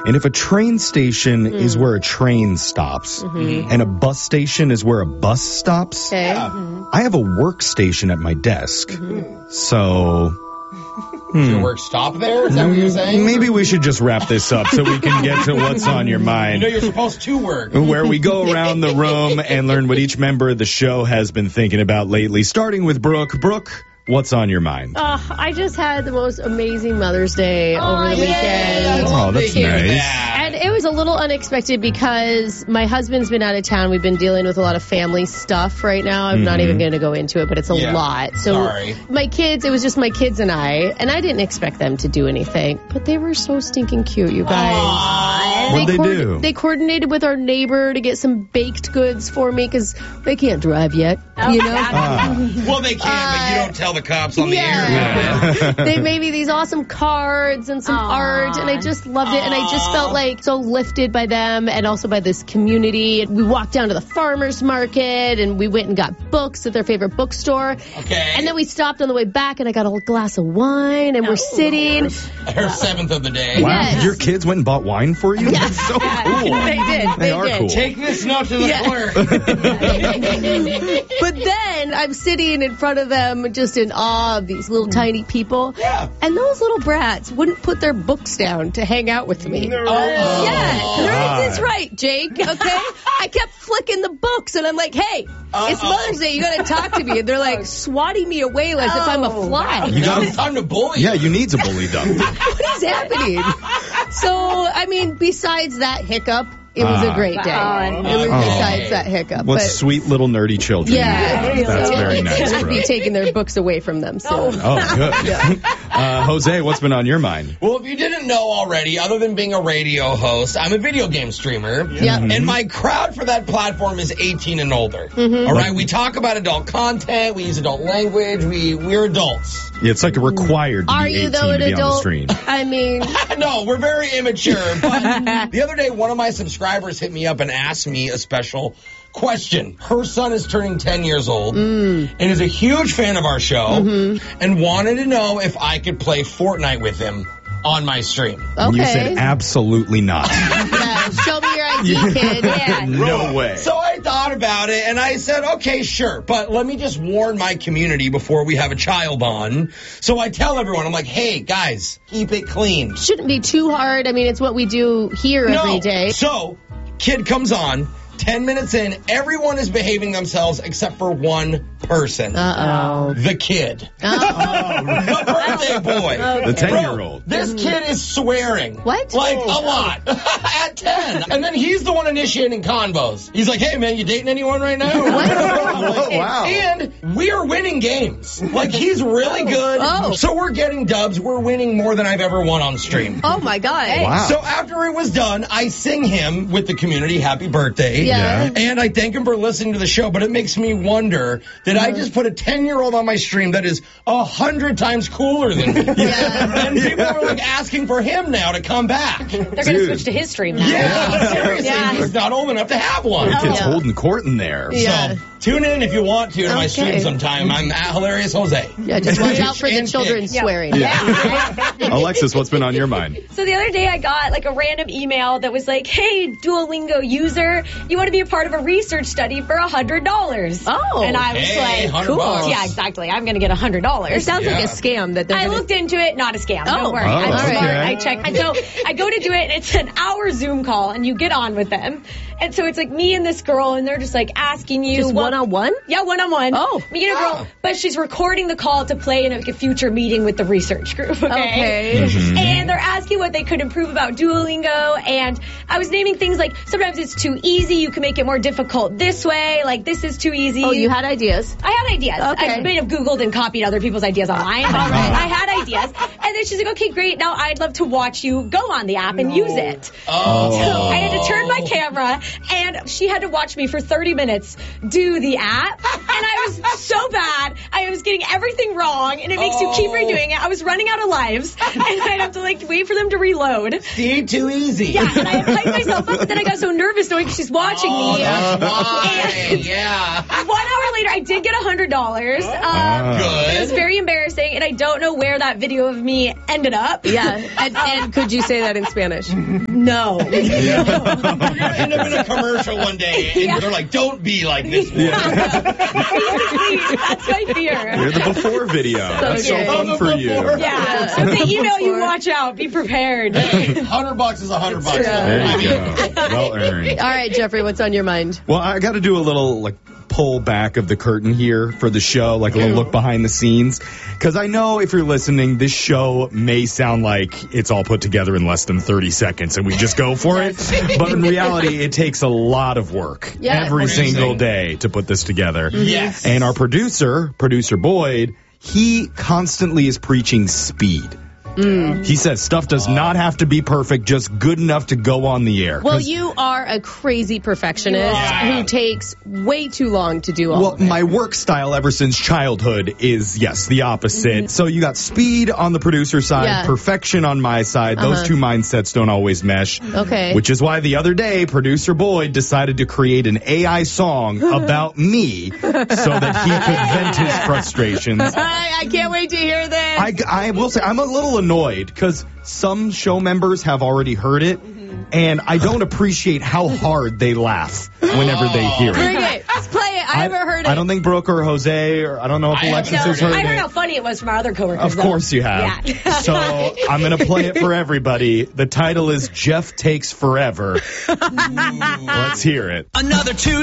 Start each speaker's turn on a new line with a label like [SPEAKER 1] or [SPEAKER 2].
[SPEAKER 1] And if a train station is where a train stops, and a bus station is where a bus stops,
[SPEAKER 2] Okay.
[SPEAKER 1] I have a workstation at my desk. So...
[SPEAKER 3] Does your work stop there? Is that what you're saying?
[SPEAKER 1] Maybe we should just wrap this up so we can get to what's on your mind.
[SPEAKER 3] You know you're supposed to work.
[SPEAKER 1] Where we go around the room and learn what each member of the show has been thinking about lately. Starting with Brooke. Brooke, what's on your mind?
[SPEAKER 2] I just had the most amazing Mother's Day over the weekend.
[SPEAKER 1] Oh, that's nice.
[SPEAKER 2] And it was a little unexpected because my husband's been out of town. We've been dealing with a lot of family stuff right now. I'm not even going to go into it, but it's a lot. So
[SPEAKER 3] Sorry.
[SPEAKER 2] my kids, it was just my kids and I didn't expect them to do anything, but they were so stinking cute, you guys.
[SPEAKER 1] What'd they do?
[SPEAKER 2] They coordinated with our neighbor to get some baked goods for me because they can't drive yet, you know?
[SPEAKER 3] Well, they can, but you don't tell the cops on the air.
[SPEAKER 2] They made me these awesome cards and some art, and I just loved it. And I just felt like so lifted by them and also by this community. We walked down to the farmer's market, and we went and got books at their favorite bookstore.
[SPEAKER 3] Okay.
[SPEAKER 2] And then we stopped on the way back, and I got a glass of wine, and we're sitting.
[SPEAKER 3] Her seventh of the day.
[SPEAKER 1] Wow,
[SPEAKER 2] Yes.
[SPEAKER 1] your kids went and bought wine for you? That's so cool.
[SPEAKER 2] They did.
[SPEAKER 1] They are cool.
[SPEAKER 3] Take this note to the clerk.
[SPEAKER 2] But then I'm sitting in front of them just in awe of these little tiny people.
[SPEAKER 3] Yeah.
[SPEAKER 2] And those little brats wouldn't put their books down to hang out with me. Yeah, that's right, Jake, okay? I kept flicking the books, and I'm like, hey, it's Mother's Day, you gotta talk to me. And they're like swatting me away as if I'm a fly.
[SPEAKER 3] Now it's time to bully.
[SPEAKER 1] Yeah, you need to bully them.
[SPEAKER 2] What is happening? So, I mean, besides that hiccup, it was a great day. It was besides that hiccup.
[SPEAKER 1] What
[SPEAKER 2] but
[SPEAKER 1] sweet little nerdy children.
[SPEAKER 2] yeah,
[SPEAKER 1] That's very nice,
[SPEAKER 2] I'd be
[SPEAKER 1] Brooke.
[SPEAKER 2] taking their books away from them soon.
[SPEAKER 1] Oh, good. Jose, what's been on your mind?
[SPEAKER 3] Well, if you didn't know already, other than being a radio host, I'm a video game streamer.
[SPEAKER 2] Yeah.
[SPEAKER 3] And my crowd for that platform is 18 and older. All right, we talk about adult content, we use adult language, we're adults.
[SPEAKER 1] Yeah, it's like required to
[SPEAKER 2] Are
[SPEAKER 1] be
[SPEAKER 2] you
[SPEAKER 1] 18
[SPEAKER 2] though
[SPEAKER 1] to
[SPEAKER 2] an
[SPEAKER 1] be on the
[SPEAKER 2] adult?
[SPEAKER 1] stream.
[SPEAKER 2] I mean,
[SPEAKER 3] No, we're very immature. But the other day, one of my subscribers hit me up and asked me a special question. Her son is turning 10 years old and is a huge fan of our show and wanted to know if I could play Fortnite with him on my stream.
[SPEAKER 1] And you
[SPEAKER 2] okay.
[SPEAKER 1] said absolutely not.
[SPEAKER 2] Yeah, show me your ID, kid. Yeah.
[SPEAKER 1] No way.
[SPEAKER 3] So I thought about it and I said, okay, sure, but let me just warn my community before we have a child on. So I tell everyone, I'm like, hey, guys, keep it clean.
[SPEAKER 2] Shouldn't be too hard. I mean, it's what we do here every day.
[SPEAKER 3] So, kid comes on, 10 minutes in, everyone is behaving themselves except for one person.
[SPEAKER 2] Uh-oh.
[SPEAKER 3] The kid.
[SPEAKER 2] Uh-oh.
[SPEAKER 3] The birthday boy.
[SPEAKER 1] The 10-year-old.
[SPEAKER 3] This kid is swearing.
[SPEAKER 2] What?
[SPEAKER 3] Like, a lot. At 10. And then he's the one initiating convos. He's like, hey, man, you dating anyone right now?
[SPEAKER 1] Oh, wow.
[SPEAKER 3] And we are winning games. Like, he's really good.
[SPEAKER 2] Oh.
[SPEAKER 3] So we're getting dubs. We're winning more than I've ever won on stream.
[SPEAKER 2] Oh, my God.
[SPEAKER 1] Wow.
[SPEAKER 3] So after it was done, I sing him with the community happy birthday.
[SPEAKER 2] Yeah.
[SPEAKER 3] And I thank him for listening to the show, but it makes me wonder, did I just put a 10-year-old on my stream that is 100 times cooler than me?
[SPEAKER 2] Yeah.
[SPEAKER 3] And people are like asking for him now to come back.
[SPEAKER 4] They're going to switch to his stream now.
[SPEAKER 3] Yeah, seriously, he's not old enough to have one.
[SPEAKER 1] The kid's
[SPEAKER 2] Yeah.
[SPEAKER 1] holding court in there.
[SPEAKER 2] Yeah.
[SPEAKER 3] So tune in if you want to my
[SPEAKER 2] Okay.
[SPEAKER 3] stream sometime. I'm at Hilarious Jose.
[SPEAKER 2] Yeah, just watch out for the
[SPEAKER 3] And
[SPEAKER 2] children
[SPEAKER 3] kick.
[SPEAKER 2] swearing.
[SPEAKER 1] Alexis, what's been on your mind?
[SPEAKER 4] So the other day I got like a random email that was like, hey, Duolingo user, you want to be a part of a research study for $100.
[SPEAKER 2] Oh.
[SPEAKER 4] And I was
[SPEAKER 3] Hey,
[SPEAKER 4] like,
[SPEAKER 3] $100.
[SPEAKER 4] yeah, exactly. I'm going to get $100.
[SPEAKER 2] It sounds like
[SPEAKER 3] Yeah.
[SPEAKER 2] a scam that they're
[SPEAKER 4] I
[SPEAKER 2] gonna...
[SPEAKER 4] looked into it, not a scam.
[SPEAKER 2] Oh.
[SPEAKER 4] Don't worry.
[SPEAKER 1] Oh,
[SPEAKER 4] I'm smart.
[SPEAKER 1] okay.
[SPEAKER 4] I checked. And so I go to do it, and it's an hour Zoom call, and you get on with them. And so it's like me and this girl, and they're just like asking you.
[SPEAKER 2] Just one-on-one?
[SPEAKER 4] Yeah, one-on-one.
[SPEAKER 2] Oh.
[SPEAKER 4] Me and a girl. But she's recording the call to play in a future meeting with the research group, okay?
[SPEAKER 2] Okay.
[SPEAKER 4] And they're asking what they could improve about Duolingo, and I was naming things like sometimes it's too easy, you can make it more difficult this way, like this is too easy.
[SPEAKER 2] Oh, you had ideas.
[SPEAKER 4] I had ideas.
[SPEAKER 2] Okay.
[SPEAKER 4] I may have Googled and copied other people's ideas online. But I had ideas. And then she's like, okay, great. Now I'd love to watch you go on the app and use it.
[SPEAKER 3] Oh.
[SPEAKER 4] So I had to turn my camera, and she had to watch me for 30 minutes do redo the app, and I was so bad. I was getting everything wrong, and it makes you keep redoing it. I was running out of lives, and I'd have to wait for them to reload.
[SPEAKER 3] See, too easy.
[SPEAKER 4] Yeah, and I hyped myself up, but then I got so nervous knowing she's watching me.
[SPEAKER 3] That's why.
[SPEAKER 4] And
[SPEAKER 3] Yeah.
[SPEAKER 4] 1 hour later, I did get $100.
[SPEAKER 3] Good.
[SPEAKER 4] It was very embarrassing, and I don't know where that video of me ended up.
[SPEAKER 2] Yeah, and could you say that in Spanish?
[SPEAKER 4] No.
[SPEAKER 3] You're gonna end up in a commercial one day, and they're like, "Don't be like this."
[SPEAKER 4] Please, that's my fear.
[SPEAKER 1] You're the before video. That's so
[SPEAKER 2] cute.
[SPEAKER 1] fun for you.
[SPEAKER 4] Yeah. If they email you, watch out. Be prepared.
[SPEAKER 3] $100 is $100.
[SPEAKER 1] There you go. Well earned.
[SPEAKER 2] All right, Jeffrey, what's on your mind?
[SPEAKER 1] Well, I got to do a little pull back of the curtain here for the show, a little look behind the scenes, because I know if you're listening, this show may sound like it's all put together in less than 30 seconds and we just go for it, but in reality, it takes a lot of work every single day to put this together.
[SPEAKER 3] Yes.
[SPEAKER 1] And our producer Boyd, he constantly is preaching speed. He says stuff does not have to be perfect, just good enough to go on the air.
[SPEAKER 2] Well, you are a crazy perfectionist who takes way too long to do all
[SPEAKER 1] Well,
[SPEAKER 2] of it.
[SPEAKER 1] my work style ever since childhood is, yes, the opposite. So you got speed on the producer side, perfection on my side. Those two mindsets don't always mesh.
[SPEAKER 2] Okay.
[SPEAKER 1] Which is why the other day, producer Boyd decided to create an AI song about me so that he could vent his frustrations.
[SPEAKER 2] I can't wait to hear this.
[SPEAKER 1] I will say, I'm a little annoyed because some show members have already heard it, and I don't appreciate how hard they laugh whenever they hear
[SPEAKER 2] Bring
[SPEAKER 1] it.
[SPEAKER 2] it. Let's play it. I haven't heard it.
[SPEAKER 1] I don't think Brooke or Jose, or I don't know if Alexis has heard
[SPEAKER 4] I heard
[SPEAKER 1] it.
[SPEAKER 4] how funny it was from our other coworkers.
[SPEAKER 1] Of course you have.
[SPEAKER 4] Yeah.
[SPEAKER 1] So I'm going to play it for everybody. The title is Jeff Takes Forever. Let's hear it.
[SPEAKER 5] Another Tuesday.